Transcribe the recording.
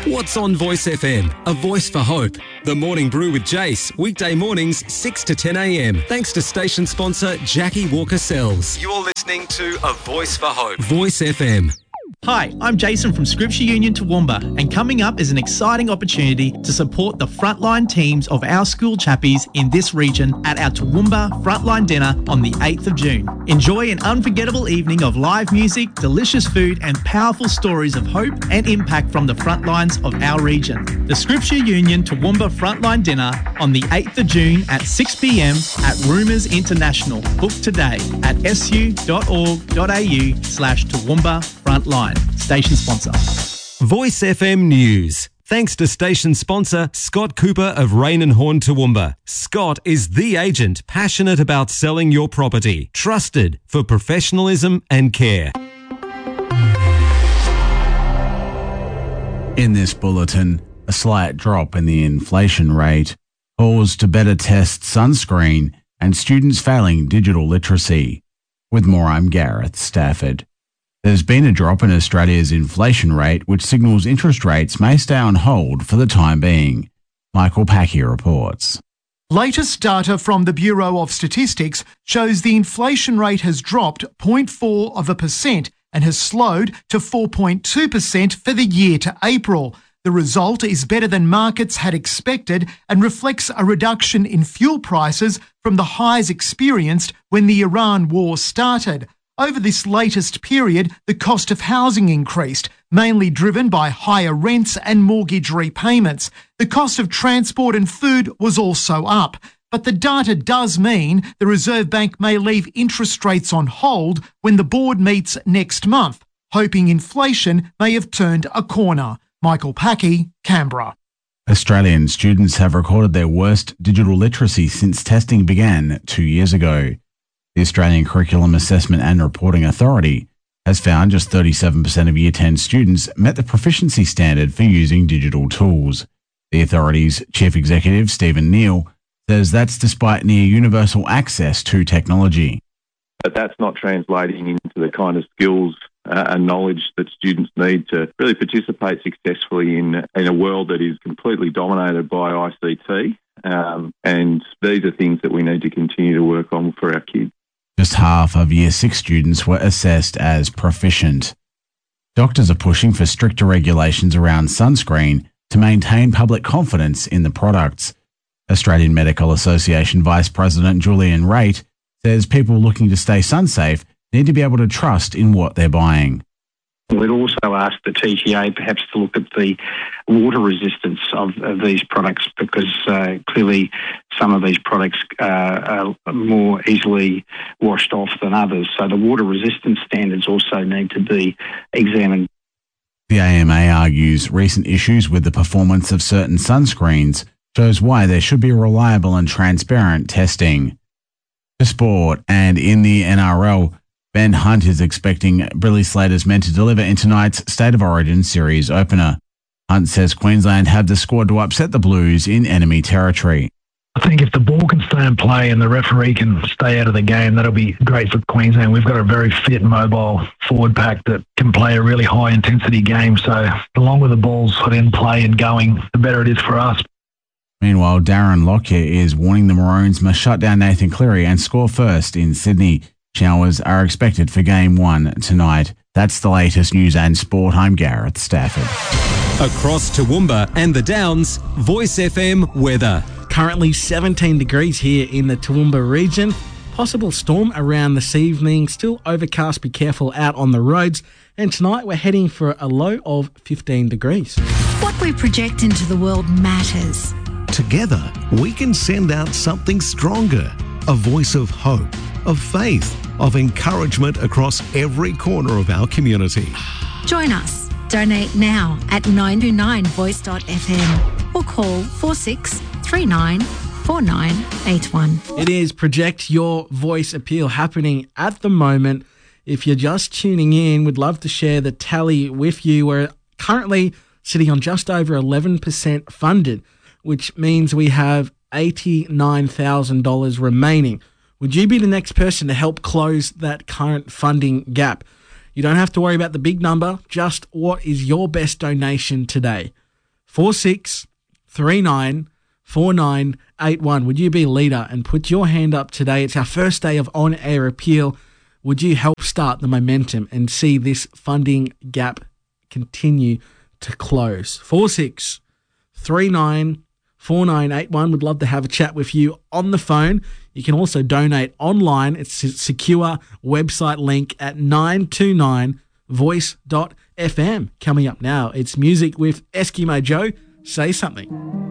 What's on Voice FM? A voice for hope. The Morning Brew with Jace, weekday mornings 6 to 10 a.m. Thanks to station sponsor Jackie Walker Sells. You're listening to A Voice for Hope. Voice FM. Hi, I'm Jason from Scripture Union Toowoomba, and coming up is an exciting opportunity to support the frontline teams of our school chappies in this region at our Toowoomba Frontline Dinner on the 8th of June. Enjoy an unforgettable evening of live music, delicious food and powerful stories of hope and impact from the front lines of our region. The Scripture Union Toowoomba Frontline Dinner on the 8th of June at 6 p.m. at Rumours International. Book today at su.org.au/Toowoomba Frontline. Station sponsor. Voice FM News. Thanks to station sponsor Scott Cooper of Rain and Horn Toowoomba. Scott is the agent passionate about selling your property. Trusted for professionalism and care. In this bulletin, a slight drop in the inflation rate, calls to better test sunscreen, and students failing digital literacy. With more, I'm Gareth Stafford. There's been a drop in Australia's inflation rate, which signals interest rates may stay on hold for the time being. Michael Packy reports. Latest data from the Bureau of Statistics shows the inflation rate has dropped 0.4% and has slowed to 4.2% for the year to April. The result is better than markets had expected and reflects a reduction in fuel prices from the highs experienced when the Iran war started. Over this latest period, the cost of housing increased, mainly driven by higher rents and mortgage repayments. The cost of transport and food was also up. But the data does mean the Reserve Bank may leave interest rates on hold when the board meets next month, hoping inflation may have turned a corner. Michael Packy, Canberra. Australian students have recorded their worst digital literacy since testing began 2 years ago. The Australian Curriculum Assessment and Reporting Authority has found just 37% of Year 10 students met the proficiency standard for using digital tools. The authority's chief executive, Stephen Neal, says that's despite near universal access to technology. But that's not translating into the kind of skills and knowledge that students need to really participate successfully in a world that is completely dominated by ICT. And these are things that we need to continue to work on for our kids. Just half of Year 6 students were assessed as proficient. Doctors are pushing for stricter regulations around sunscreen to maintain public confidence in the products. Australian Medical Association Vice President Julian Raitt says people looking to stay sun-safe need to be able to trust in what they're buying. We'd also ask the TGA perhaps to look at the water resistance of these products because clearly some of these products are more easily washed off than others. So the water resistance standards also need to be examined. The AMA argues recent issues with the performance of certain sunscreens shows why there should be reliable and transparent testing. To sport, and in the NRL, Ben Hunt is expecting Billy Slater's men to deliver in tonight's State of Origin series opener. Hunt says Queensland have the squad to upset the Blues in enemy territory. I think if the ball can stay in play and the referee can stay out of the game, that'll be great for Queensland. We've got a very fit, mobile forward pack that can play a really high-intensity game. So the longer the ball's put in play and going, the better it is for us. Meanwhile, Darren Lockyer is warning the Maroons must shut down Nathan Cleary and score first in Sydney. Showers are expected for Game 1 tonight. That's the latest news and sport. I'm Gareth Stafford. Across Toowoomba and the Downs, Voice FM weather. Currently 17 degrees here in the Toowoomba region. Possible storm around this evening. Still overcast. Be careful out on the roads. And tonight we're heading for a low of 15 degrees. What we project into the world matters. Together, we can send out something stronger. A voice of hope, of faith, of encouragement across every corner of our community. Join us. Donate now at 929voice.fm or call 46394981. It is Project Your Voice Appeal happening at the moment. If you're just tuning in, we'd love to share the tally with you. We're currently sitting on just over 11% funded, which means we have $89,000 remaining. Would you be the next person to help close that current funding gap? You don't have to worry about the big number, just what is your best donation today? 46394981. Would you be a leader and put your hand up today? It's our first day of on-air appeal. Would you help start the momentum and see this funding gap continue to close? 46394981. Would love to have a chat with you on the phone. You can also donate online. It's a secure website link at 929voice.fm. Coming up now, it's music with Eskimo Joe. Say something.